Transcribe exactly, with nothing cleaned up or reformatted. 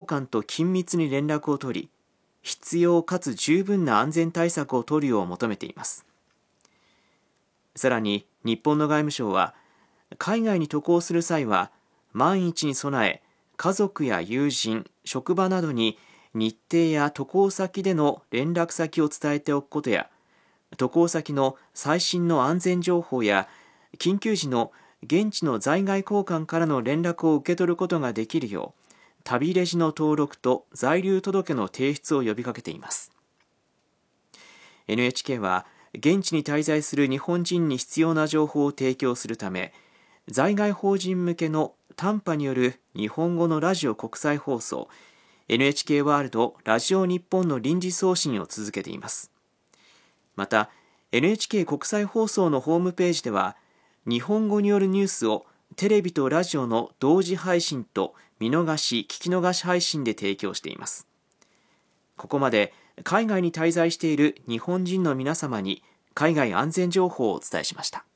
官と緊密に連絡を取り、必要かつ十分な安全対策を取るよう求めています。さらに日本の外務省は、海外に渡航する際は万一に備え、家族や友人、職場などに日程や渡航先での連絡先を伝えておくことや、渡航先の最新の安全情報や緊急時の現地の在外公館からの連絡を受け取ることができるよう、旅レジの登録と在留届の提出を呼びかけています。 エヌエイチケー は現地に滞在する日本人に必要な情報を提供するため、在外邦人向けの短波による日本語のラジオ国際放送 エヌエイチケー ワールドラジオ日本の臨時送信を続けています。また エヌエイチケー 国際放送のホームページでは、日本語によるニュースをテレビとラジオの同時配信と見逃し・聞き逃し配信で提供しています。ここまで海外に滞在している日本人の皆様に海外安全情報をお伝えしました。